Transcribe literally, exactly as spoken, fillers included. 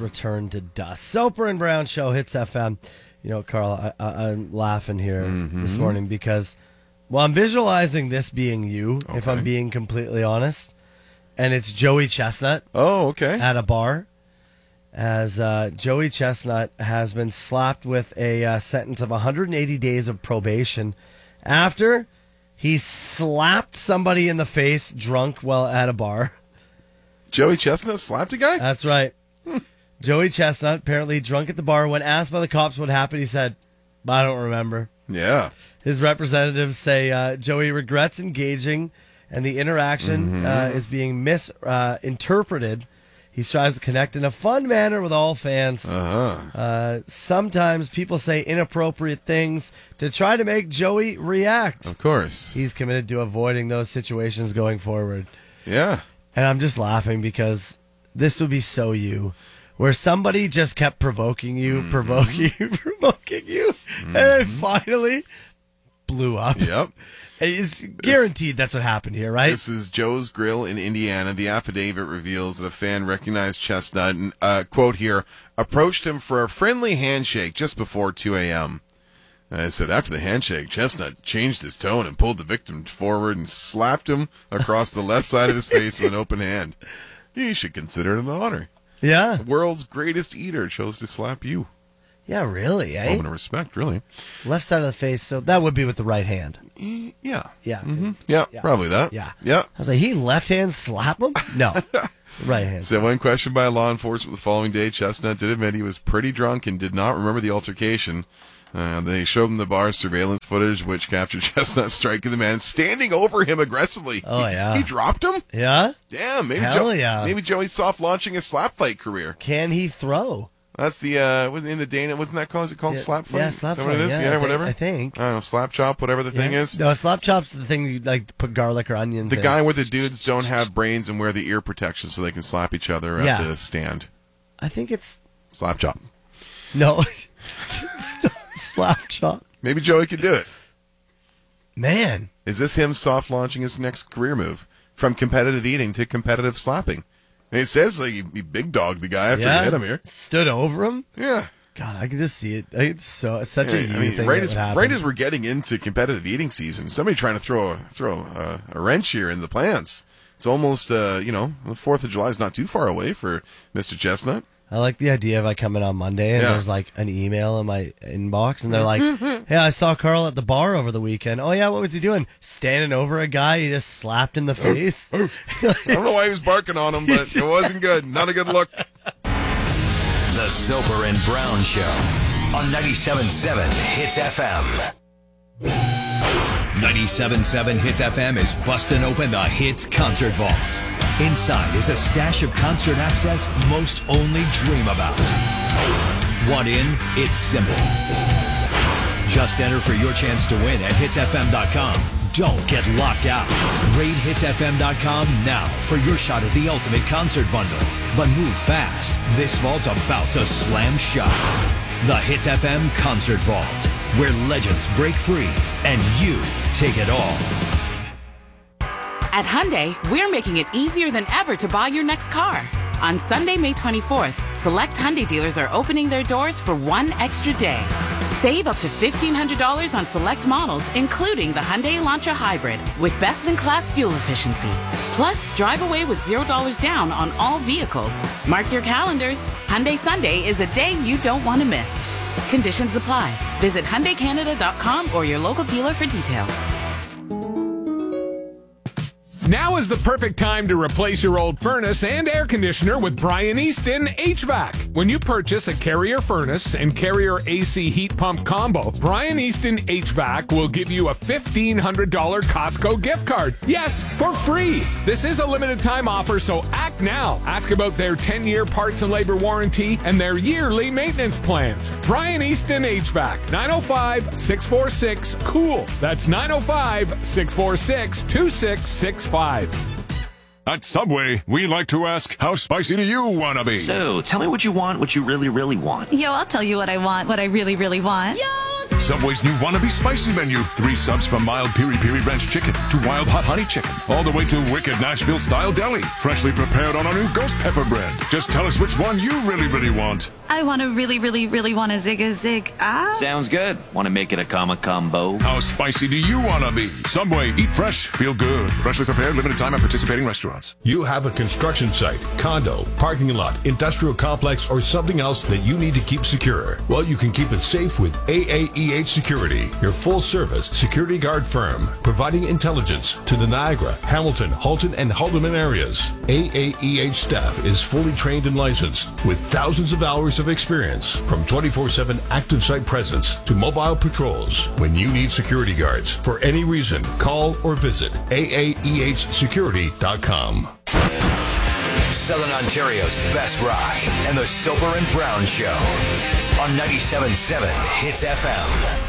return to dust. Soper and Brown Show, Hits F M. You know, Carl, I, I, I'm laughing here mm-hmm. this morning because, well, I'm visualizing this being you, okay. if I'm being completely honest. And it's Joey Chestnut. Oh, okay. At a bar. As uh, Joey Chestnut has been slapped with a uh, sentence of one hundred eighty days of probation after he slapped somebody in the face drunk while at a bar. Joey Chestnut slapped a guy? That's right. Hmm. Joey Chestnut, apparently drunk at the bar. When asked by the cops what happened, he said, I don't remember. Yeah. His representatives say uh, Joey regrets engaging and the interaction mm-hmm. uh, is being misinterpreted. Uh, he strives to connect in a fun manner with all fans. Uh-huh. Uh, sometimes people say inappropriate things to try to make Joey react. Of course. He's committed to avoiding those situations going forward. Yeah. And I'm just laughing because this would be so you, where somebody just kept provoking you, mm-hmm. provoking you, provoking you, mm-hmm. and then finally blew up. Yep. It's guaranteed that's what happened here, right? This is Joe's Grill in Indiana. The affidavit reveals that a fan recognized Chestnut and, uh, quote here, approached him for a friendly handshake just before two a.m. I said, after the handshake, Chestnut changed his tone and pulled the victim forward and slapped him across the left side of his face with an open hand. You should consider it an honor. Yeah. The world's greatest eater chose to slap you. Yeah, really, eh? Moment of respect, really. Left side of the face, so that would be with the right hand. Yeah. Yeah. Mm-hmm. Yeah, yeah, probably that. Yeah. Yeah. I was like, he left hand slap him? No. Right hand. So when questioned by law enforcement the following day, Chestnut did admit he was pretty drunk and did not remember the altercation. Uh, they showed him the bar surveillance footage, which captured Chestnut striking the man, standing over him aggressily. Oh, he, yeah. He dropped him? Yeah? Damn. Maybe Hell Joe, yeah. Maybe Joey's soft launching his slap fight career. Can he throw? That's the, uh, in the Dana, wasn't that called? Is it called yeah, slap fight? Yeah, slap Is that fight. what it is? Yeah, yeah I whatever. Think, I think. I don't know, slap chop, whatever the yeah. thing is. No, slap chop's the thing you like put garlic or onions The in. guy where the dudes don't have brains and wear the ear protection so they can slap each other at yeah. the stand. I think it's... Slap chop. No. Slap chop. Maybe Joey could do it. Man. Is this him soft launching his next career move? From competitive eating to competitive slapping. And it says like he, he big dogged the guy after yeah. he hit him here. Stood over him? Yeah. God, I can just see it. It's so it's such yeah, a you I mean, thing right that as, would happen. right as we're getting into competitive eating season, somebody trying to throw a, throw a, a wrench here in the plans. It's almost, uh, you know, the fourth of July is not too far away for Mister Chestnut. I like the idea of I come in on Monday and yeah. there's like an email in my inbox and they're like, hey, I saw Carl at the bar over the weekend. Oh, yeah, what was he doing? Standing over a guy he just slapped in the face. I don't know why he was barking on him, but it wasn't good. Not a good look. The Soper and Brown Show on ninety-seven point seven Hits F M. ninety-seven point seven Hits F M is busting open the Hits Concert Vault. Inside is a stash of concert access most only dream about. Want in? It's simple. Just enter for your chance to win at hits f m dot com. Don't get locked out. Raid hits f m dot com now for your shot at the ultimate concert bundle. But move fast. This vault's about to slam shut. The Hits F M Concert Vault, where legends break free and you take it all. At Hyundai, we're making it easier than ever to buy your next car. On Sunday, May twenty-fourth, select Hyundai dealers are opening their doors for one extra day. Save up to fifteen hundred dollars on select models, including the Hyundai Elantra Hybrid, with best-in-class fuel efficiency. Plus, drive away with zero dollars down on all vehicles. Mark your calendars. Hyundai Sunday is a day you don't want to miss. Conditions apply. Visit Hyundai Canada dot com or your local dealer for details. Now is the perfect time to replace your old furnace and air conditioner with Brian Easton H V A C. When you purchase a Carrier furnace and Carrier A C heat pump combo, Brian Easton H V A C will give you a fifteen hundred dollars Costco gift card. Yes, for free. This is a limited time offer, so act now. Ask about their ten-year parts and labor warranty and their yearly maintenance plans. Brian Easton H V A C, nine oh five, six four six, COOL. That's nine oh five, six four six, two six six five. At Subway, we like to ask, how spicy do you want to be? So, tell me what you want, what you really, really want. Yo, I'll tell you what I want, what I really, really want. Yo! Subway's new Wannabe Spicy Menu. Three subs from mild Piri Piri Ranch Chicken to wild hot honey chicken. All the way to wicked Nashville-style deli. Freshly prepared on our new ghost pepper bread. Just tell us which one you really, really want. I want to really, really, really want a zig a zig. Ah. Sounds good. Want to make it a comma combo? How spicy do you want to be? Subway, eat fresh, feel good. Freshly prepared, limited time at participating restaurants. You have a construction site, condo, parking lot, industrial complex, or something else that you need to keep secure. Well, you can keep it safe with A A E H Security, your full-service security guard firm, providing intelligence to the Niagara, Hamilton, Halton, and Haldeman areas. A A E H staff is fully trained and licensed with thousands of hours of experience, from twenty-four seven active site presence to mobile patrols. When you need security guards for any reason, call or visit A A E H security dot com. Southern Ontario's best rock and the Soper and Brown Show on ninety-seven point seven Hits F M.